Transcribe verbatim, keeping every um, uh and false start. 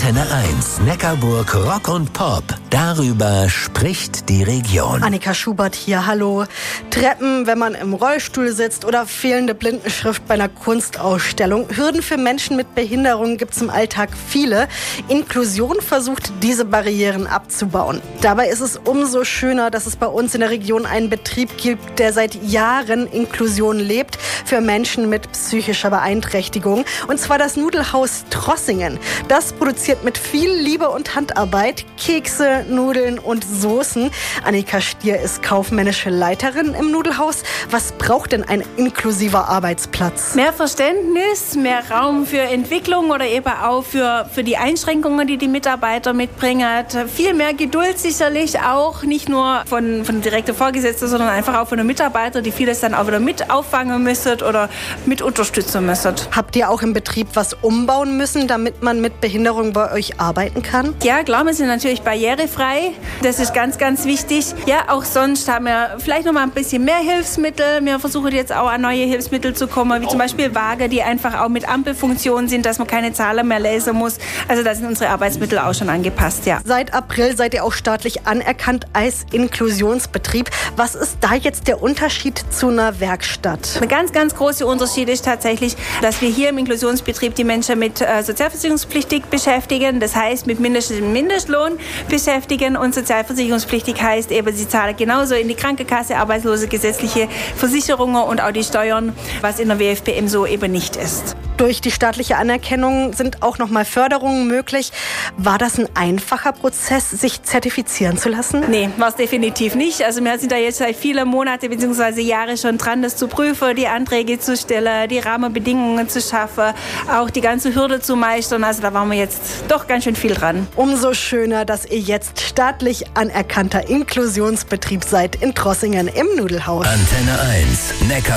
Antenne eins, Neckarburg Rock und Pop. Darüber spricht die Region. Annika Schubert hier, hallo. Treppen, wenn man im Rollstuhl sitzt oder fehlende Blindenschrift bei einer Kunstausstellung. Hürden für Menschen mit Behinderung gibt es im Alltag viele. Inklusion versucht, diese Barrieren abzubauen. Dabei ist es umso schöner, dass es bei uns in der Region einen Betrieb gibt, der seit Jahren Inklusion lebt für Menschen mit psychischer Beeinträchtigung. Und zwar das Nudelhaus Trossingen. Das produziert mit viel Liebe und Handarbeit Kekse, Nudeln und Soßen. Annika Stier ist kaufmännische Leiterin im Nudelhaus. Was braucht denn ein inklusiver Arbeitsplatz? Mehr Verständnis, mehr Raum für Entwicklung oder eben auch für, für die Einschränkungen, die die Mitarbeiter mitbringen. Viel mehr Geduld sicherlich auch, nicht nur von, von direkten Vorgesetzten, sondern einfach auch von den Mitarbeitern, die vieles dann auch wieder mit auffangen müssen oder mit unterstützen müssen. Habt ihr auch im Betrieb was umbauen müssen, damit man mit Behinderung bei euch arbeiten kann? Ja, klar, wir sind natürlich barrierefrei. Das ist ganz, ganz wichtig. Ja, auch sonst haben wir vielleicht noch mal ein bisschen mehr Hilfsmittel. Wir versuchen jetzt auch an neue Hilfsmittel zu kommen, wie zum Beispiel Waage, die einfach auch mit Ampelfunktion sind, dass man keine Zahlen mehr lesen muss. Also da sind unsere Arbeitsmittel auch schon angepasst, ja. Seit April seid ihr auch staatlich anerkannt als Inklusionsbetrieb. Was ist da jetzt der Unterschied zu einer Werkstatt? Ein ganz, ganz großer Unterschied ist tatsächlich, dass wir hier im Inklusionsbetrieb die Menschen mit äh, sozialversicherungspflichtig beschäftigen. Das heißt, mit mindestens Mindestlohn beschäftigen, und sozialversicherungspflichtig heißt eben, sie zahlen genauso in die Krankenkasse, arbeitslose, gesetzliche Versicherungen und auch die Steuern, was in der W F B M so eben nicht ist. Durch die staatliche Anerkennung sind auch noch mal Förderungen möglich. War das ein einfacher Prozess, sich zertifizieren zu lassen? Nee, war es definitiv nicht. Also wir sind da jetzt seit vielen Monaten bzw. Jahren schon dran, das zu prüfen, die Anträge zu stellen, die Rahmenbedingungen zu schaffen, auch die ganze Hürde zu meistern. Also da waren wir jetzt doch ganz schön viel dran. Umso schöner, dass ihr jetzt staatlich anerkannter Inklusionsbetrieb seid in Trossingen im Nudelhaus. Antenne eins, Neckar